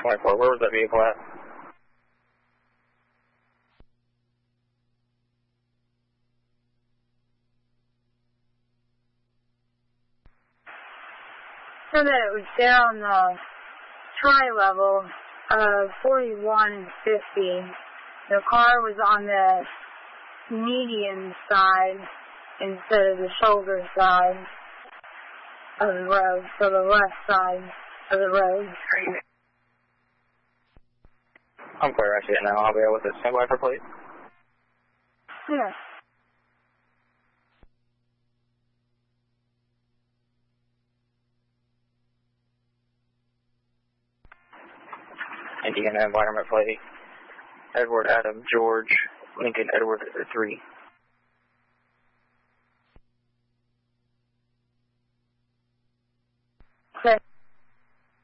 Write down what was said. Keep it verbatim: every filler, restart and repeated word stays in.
twenty-four, where was that vehicle at? So that it was there on the tri-level of forty-one and fifty. The car was on the median side instead of the shoulder side of the road, so the left side of the road. I'm clear, I see it now. I'll be able to stand by for plate. Yeah. Indiana environment plate. Edward Adam George Lincoln Edward three.